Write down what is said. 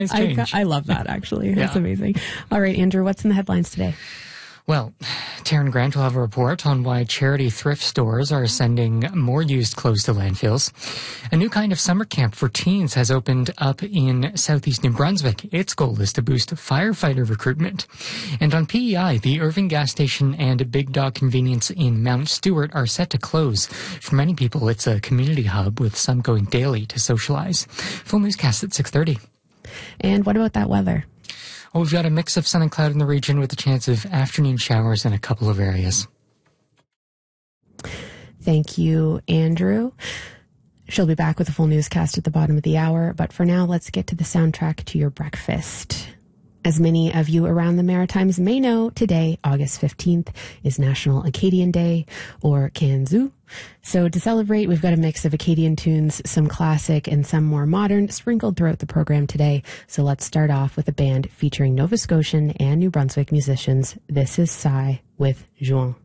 change. I love that, actually. That's Yeah. amazing. All right, Andrew, what's in the headlines today? Well, Taryn Grant will have a report on why charity thrift stores are sending more used clothes to landfills. A new kind of summer camp for teens has opened up in southeast New Brunswick. Its goal is to boost firefighter recruitment. And on PEI, the Irving gas station and Big Dog Convenience in Mount Stewart are set to close. For many people, it's a community hub with some going daily to socialize. Full newscast at 6:30. And what about that weather? Well, we've got a mix of sun and cloud in the region with a chance of afternoon showers in a couple of areas. Thank you, Andrew. She'll be back with a full newscast at the bottom of the hour, but for now, let's get to the soundtrack to your breakfast. As many of you around the Maritimes may know, today, August 15th, is National Acadian Day, or Kanzu. So to celebrate, we've got a mix of Acadian tunes, some classic and some more modern, sprinkled throughout the program today. So let's start off with a band featuring Nova Scotian and New Brunswick musicians. This is Psy with Juin.